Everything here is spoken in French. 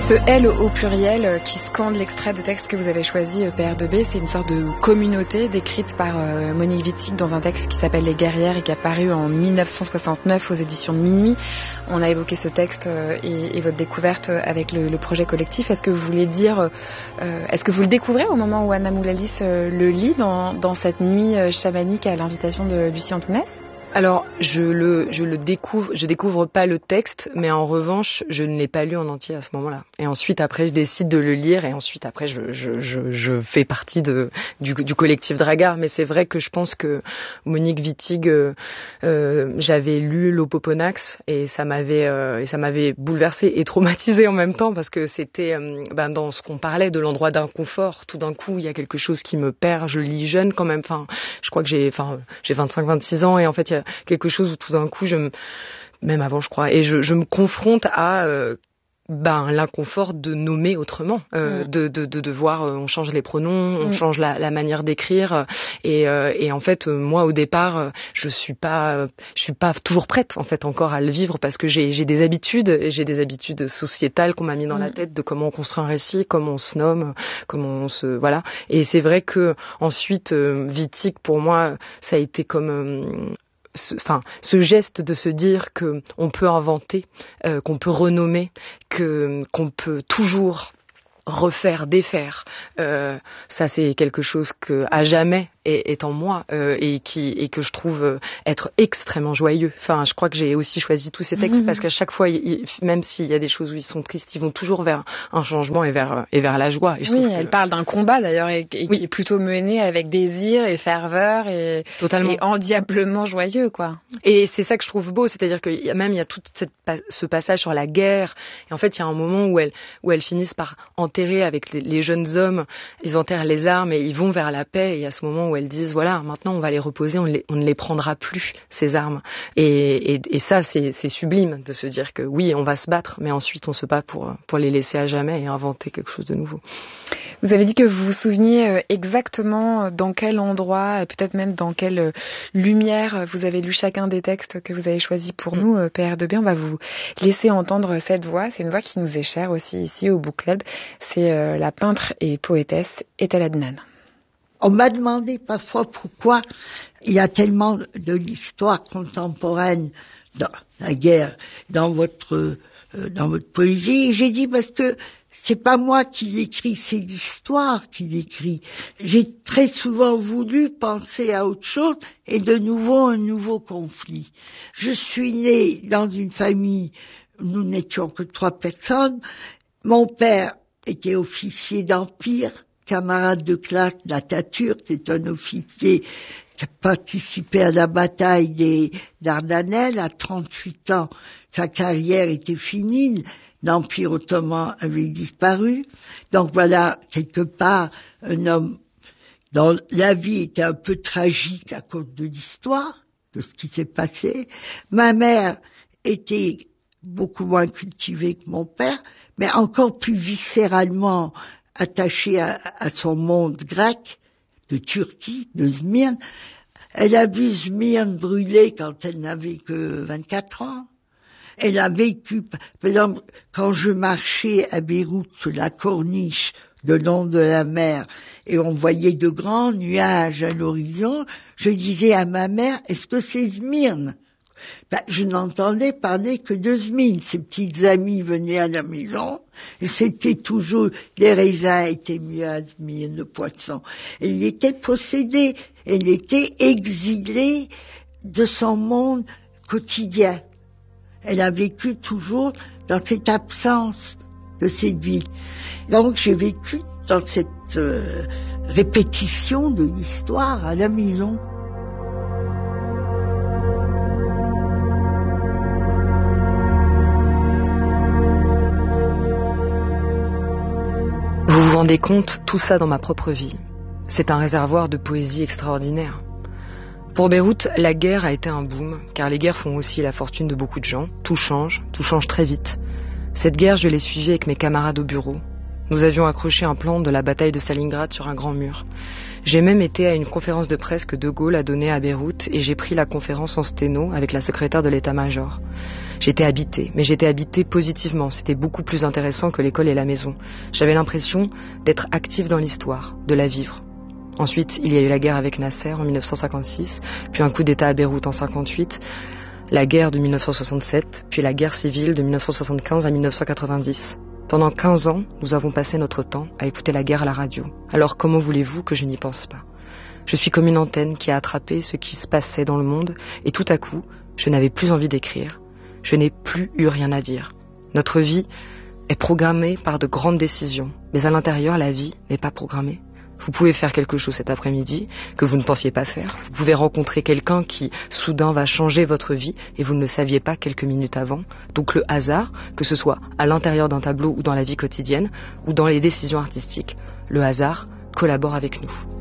Ce L au pluriel qui scande l'extrait de texte que vous avez choisi, PR2B, c'est une sorte de communauté décrite par Monique Wittig dans un texte qui s'appelle Les Guerrières et qui a paru en 1969 aux éditions de Minuit. On a évoqué ce texte et votre découverte avec le projet collectif. Est-ce que vous voulez dire, est-ce que vous le découvrez au moment où Anna Moulalis le lit dans cette nuit chamanique à l'invitation de Lucie Antounès ? Alors, je découvre pas le texte, mais en revanche, je ne l'ai pas lu en entier à ce moment-là. Et ensuite, après, je décide de le lire, et ensuite, après, je fais partie du collectif Dragar. Mais c'est vrai que je pense que Monique Wittig, j'avais lu l'Opoponax, et ça m'avait bouleversée et traumatisée en même temps, parce que c'était, dans ce qu'on parlait de l'endroit d'inconfort. Tout d'un coup, il y a quelque chose qui me perd. Je lis jeune quand même. Enfin, je crois que j'ai 25-26 ans, et en fait, il y a quelque chose où tout d'un coup, même avant je crois, et je me confronte à l'inconfort de nommer autrement, de voir, on change les pronoms, on change la manière d'écrire, et en fait moi au départ je suis pas toujours prête en fait encore à le vivre, parce que j'ai des habitudes sociétales qu'on m'a mis dans la tête de comment on construit un récit, comment on se nomme, comment on se voilà. Et c'est vrai que ensuite Wittig pour moi ça a été comme ce geste de se dire que on peut inventer, qu'on peut renommer, qu'on peut toujours refaire, défaire, ça c'est quelque chose que à jamais est en moi, et que je trouve être extrêmement joyeux. Enfin, je crois que j'ai aussi choisi tous ces textes parce qu'à chaque fois, même s'il y a des choses où ils sont tristes, ils vont toujours vers un changement et vers la joie. Et oui, elle parle d'un combat d'ailleurs et qui est plutôt mené avec désir et ferveur et endiablement joyeux, quoi. Et c'est ça que je trouve beau, c'est-à-dire qu'il y a tout ce passage sur la guerre. Et en fait, il y a un moment où elles finissent par enterrer avec les jeunes hommes, ils enterrent les armes et ils vont vers la paix. Et à ce moment où elles disent voilà, maintenant on va les reposer, on ne les prendra plus ces armes. Et ça c'est sublime de se dire que oui, on va se battre, mais ensuite on se bat pour les laisser à jamais et inventer quelque chose de nouveau. Vous avez dit que vous vous souveniez exactement dans quel endroit, et peut-être même dans quelle lumière vous avez lu chacun des textes que vous avez choisis pour nous, PR2B. On va vous laisser entendre cette voix. C'est une voix qui nous est chère aussi ici au Book Club. C'est la peintre et poétesse Etel Adnan. On m'a demandé parfois pourquoi il y a tellement de l'histoire contemporaine dans la guerre, dans votre poésie. Et j'ai dit parce que c'est pas moi qui l'écris, c'est l'histoire qui l'écrit. J'ai très souvent voulu penser à autre chose et de nouveau un nouveau conflit. Je suis née dans une famille, nous n'étions que 3 personnes. Mon père était officier d'Empire, camarade de classe d'Atatürk, c'est un officier qui a participé à la bataille des Dardanelles. À 38 ans, sa carrière était finie. L'Empire ottoman avait disparu. Donc voilà, quelque part, un homme dont la vie était un peu tragique à cause de l'histoire, de ce qui s'est passé. Ma mère était beaucoup moins cultivée que mon père, mais encore plus viscéralement attachée à son monde grec, de Turquie, de Smyrne. Elle a vu Smyrne brûler quand elle n'avait que 24 ans. Elle a vécu, par exemple, quand je marchais à Beyrouth sur la corniche le long de la mer et on voyait de grands nuages à l'horizon, je disais à ma mère, est-ce que c'est Smyrne? Je n'entendais parler que de Smyrne. Ses petites amies venaient à la maison et c'était toujours, les raisins étaient mieux à Smyrne, le poisson. Elle était possédée, elle était exilée de son monde quotidien. Elle a vécu toujours dans cette absence de cette ville. Donc j'ai vécu dans cette répétition de l'histoire à la maison. Vous vous rendez compte, tout ça dans ma propre vie. C'est un réservoir de poésie extraordinaire. Pour Beyrouth, la guerre a été un boom, car les guerres font aussi la fortune de beaucoup de gens. Tout change très vite. Cette guerre, je l'ai suivie avec mes camarades au bureau. Nous avions accroché un plan de la bataille de Stalingrad sur un grand mur. J'ai même été à une conférence de presse que De Gaulle a donnée à Beyrouth et j'ai pris la conférence en sténo avec la secrétaire de l'état-major. J'étais habitée, mais j'étais habitée positivement. C'était beaucoup plus intéressant que l'école et la maison. J'avais l'impression d'être active dans l'histoire, de la vivre. Ensuite, il y a eu la guerre avec Nasser en 1956, puis un coup d'État à Beyrouth en 1958, la guerre de 1967, puis la guerre civile de 1975 à 1990. Pendant 15 ans, nous avons passé notre temps à écouter la guerre à la radio. Alors comment voulez-vous que je n'y pense pas ? Je suis comme une antenne qui a attrapé ce qui se passait dans le monde et tout à coup, je n'avais plus envie d'écrire. Je n'ai plus eu rien à dire. Notre vie est programmée par de grandes décisions, mais à l'intérieur, la vie n'est pas programmée. Vous pouvez faire quelque chose cet après-midi que vous ne pensiez pas faire. Vous pouvez rencontrer quelqu'un qui, soudain, va changer votre vie et vous ne le saviez pas quelques minutes avant. Donc le hasard, que ce soit à l'intérieur d'un tableau ou dans la vie quotidienne ou dans les décisions artistiques, le hasard collabore avec nous.